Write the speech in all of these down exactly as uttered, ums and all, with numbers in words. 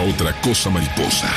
otra cosa mariposa.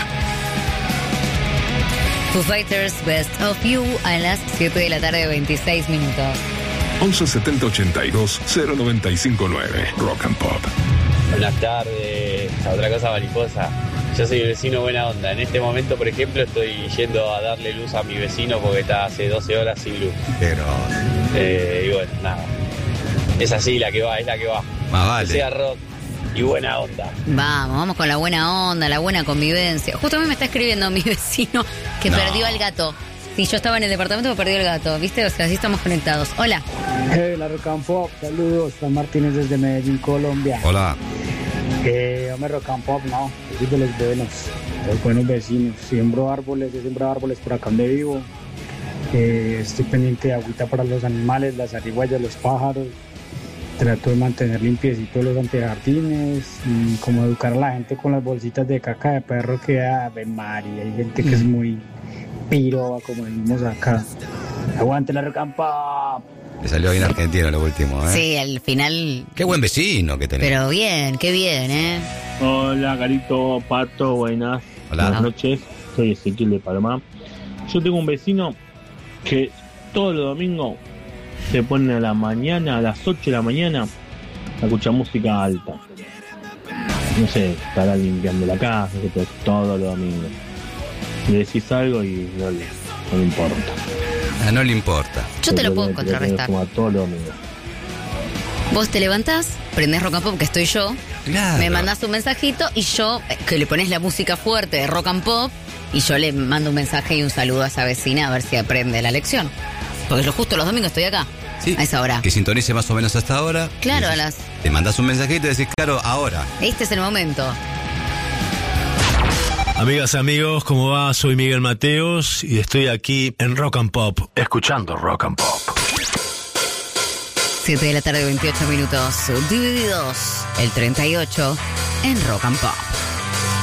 Foo Fighters, Best of You, a las siete de la tarde, veintiséis minutos. once setenta ochenta y dos cero noventa y cinco nueve. Rock and Pop. Buenas tardes. A otra cosa mariposa. Yo soy el vecino buena onda. En este momento, por ejemplo, estoy yendo a darle luz a mi vecino porque está hace doce horas sin luz. Pero... Eh, y bueno, nada. Es así la que va, es la que va. Más vale. Que sea rock y buena onda. Vamos, vamos con la buena onda, la buena convivencia. Justo a mí me está escribiendo mi vecino que No. perdió al gato. Si yo estaba en el departamento, me perdió el gato, ¿viste? O sea, así estamos conectados. Hola. Hey, la Rock and Pop, saludos, Juan Martínez desde Medellín, Colombia. Hola. Eh, hombre, Rock and Pop, no, yo soy de los buenos, los buenos vecinos. Siembro árboles, he sembrado árboles por acá donde vivo. Eh, estoy pendiente de agüita para los animales, las zarigüeyas, los pájaros. Trato de mantener limpiecitos los antejardines, y como educar a la gente con las bolsitas de caca de perro que ave María, hay gente que es muy piroba, como decimos acá. Aguante la Rock and Pop. Le salió bien argentino lo último, ¿eh? Sí, al final. Qué buen vecino que tenés. Pero bien, qué bien, ¿eh? Hola, Carito, Pato, buenas. Hola. Buenas noches, soy Ezequiel de Palomar. Yo tengo un vecino que todos los domingos se pone a la mañana, a las ocho de la mañana, a escuchar música alta. No sé, estará limpiando la casa, pero todos los domingos. Le decís algo y no le, no le importa. Ah, no le importa. Yo te lo puedo Le- le- le- contrarrestar. Como a todos los domingos. Vos te levantás, prendés Rock and Pop, que estoy yo, Claro. me mandás un mensajito y yo, eh, que le pones la música fuerte de Rock and Pop, y yo le mando un mensaje y un saludo a esa vecina a ver si aprende la lección. Porque yo justo los domingos estoy acá, Sí. a esa hora. Que sintonice más o menos hasta ahora. Claro, Y a las... te mandás un mensajito y decís, claro, ahora. Este es el momento. Amigas, amigos, ¿cómo va? Soy Miguel Mateos y estoy aquí en Rock and Pop, escuchando Rock and Pop. siete de la tarde, veintiocho minutos, divididos el treinta y ocho en Rock and Pop.